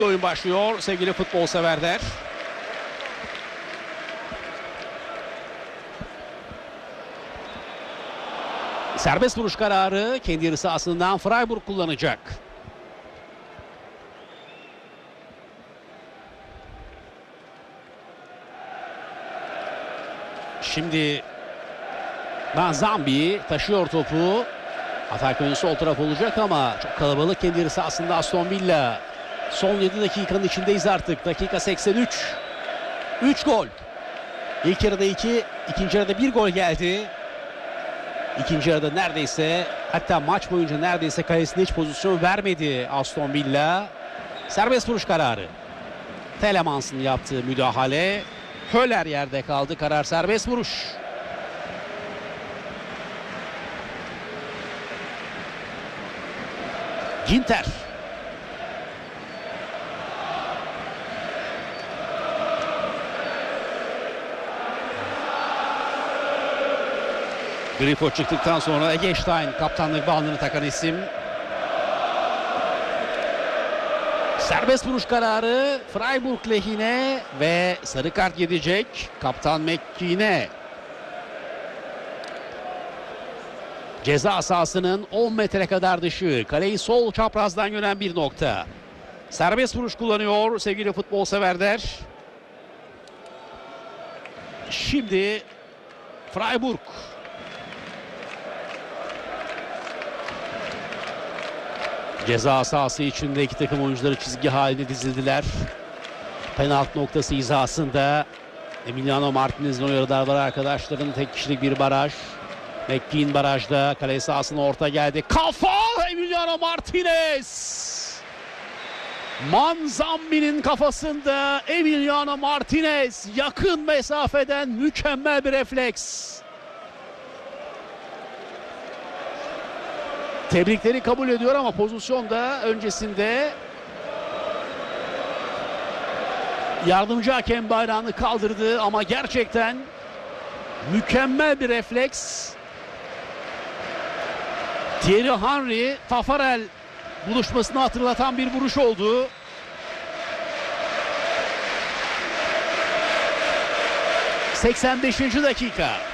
Oyun başlıyor sevgili futbol severler. Serbest vuruş kararı kendi yarı sahasından Freiburg kullanacak. Şimdi Manzambi taşıyor topu. Atak yönü sol taraf olacak ama çok kalabalık kendi yarı sahasında Aston Villa. Son 7 dakikanın içindeyiz artık. Dakika 83. 3 gol. İlk yarıda 2, ikinci yarıda 1 gol geldi. İkinci yarıda neredeyse, hatta maç boyunca neredeyse kalesine hiç pozisyon vermedi Aston Villa. Serbest vuruş kararı. Telemans'ın yaptığı müdahale. Höller yerde kaldı. Karar serbest vuruş. Ginter. Grifo çıktıktan sonra Eggestein kaptanlık bandını takan isim. Serbest vuruş kararı Freiburg lehine ve sarı kart gidecek kaptan McKean'e. Ceza sahasının 10 metre kadar dışı, kaleyi sol çaprazdan yönen bir nokta. Serbest vuruş kullanıyor sevgili futbol severler. Şimdi Freiburg. Ceza sahası içinde iki takım oyuncuları çizgi halinde dizildiler. Penaltı noktası hizasında Emiliano Martinez'in uyarılar var arkadaşların. Tek kişilik bir baraj. McKean barajda, kale sahasına orta geldi. Kafa Emiliano Martinez. Manzambi'nin kafasında Emiliano Martinez yakın mesafeden mükemmel bir refleks. Tebrikleri kabul ediyor ama pozisyonda öncesinde yardımcı hakem bayrağını kaldırdı ama gerçekten mükemmel bir refleks. Thierry Henry, Tafarel buluşmasını hatırlatan bir vuruş oldu. ...85. dakika.